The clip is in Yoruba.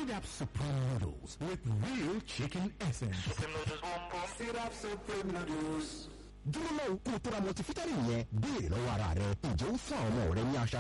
Sidap Supreme Noodles with real chicken essence. Supreme noodles, boom boom. Sidap Supreme Noodles. Dúró náà kó o tó ra multivitamin yẹn béèrè lọ́wọ́ ara rẹ ǹjẹ́ ó fún àwọn ọmọ rẹ ní aṣara